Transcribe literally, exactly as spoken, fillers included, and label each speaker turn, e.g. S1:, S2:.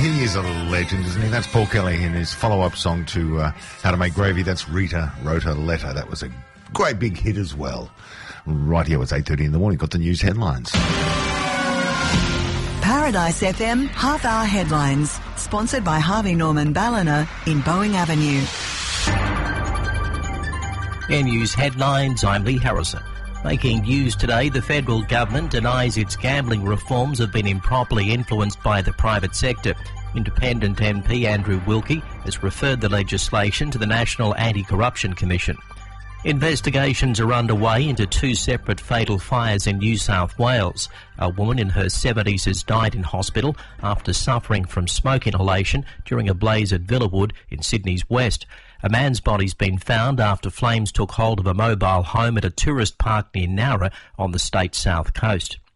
S1: he is a legend, isn't he? That's Paul Kelly in his follow-up song to uh, How to Make Gravy. That's Rita Wrote a Letter. That was a great big hit as well. Right here, it's eight thirty in the morning. Got the news headlines.
S2: Paradise F M half-hour headlines, sponsored by Harvey Norman Ballina in Boeing Avenue.
S3: Air News headlines, I'm Lee Harrison. Making news today, the federal government denies its gambling reforms have been improperly influenced by the private sector. Independent M P Andrew Wilkie has referred the legislation to the National Anti-Corruption Commission. Investigations are underway into two separate fatal fires in New South Wales. A woman in her seventies has died in hospital after suffering from smoke inhalation during a blaze at Villawood in Sydney's west. A man's body's been found after flames took hold of a mobile home at a tourist park near Nowra on the state's south coast.